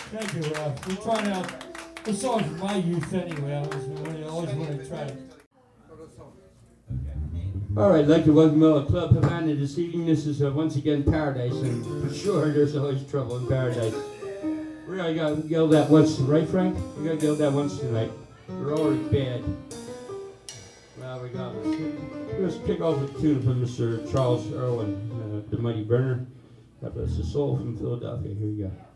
Thank you, Ralph. We're trying out this song from my youth anyway. I always want to try it. All right, I'd like to welcome our club Havana this evening. This is once again Paradise, and for sure there's always trouble in Paradise. We already got yelled at once, right, Frank? We got yelled at once tonight. We're already bad. Well, regardless. Let's kick off with a tune from Mr. Charles Irwin, the Mighty Burner. God bless his soul from Philadelphia. Here we go.